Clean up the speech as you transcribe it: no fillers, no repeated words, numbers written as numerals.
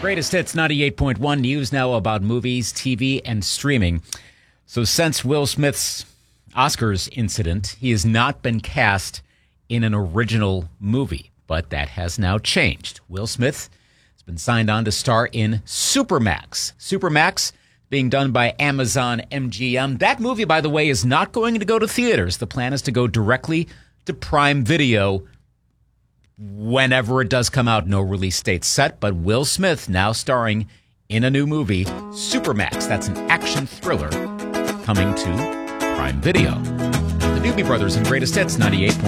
Greatest Hits 98.1 news now about movies, TV, and streaming. So since Will Smith's Oscars incident, he has not been cast in an original movie, but that has now changed. Will Smith has been signed on to star in Supermax. Supermax being done by Amazon MGM. That movie, by the way, is not going to go to theaters. The plan is to go directly to Prime Video whenever it does come out. No release date set, but Will Smith now starring in a new movie, Supermax. That's an action thriller coming to Prime Video. The Doobie Brothers and Greatest Hits 98.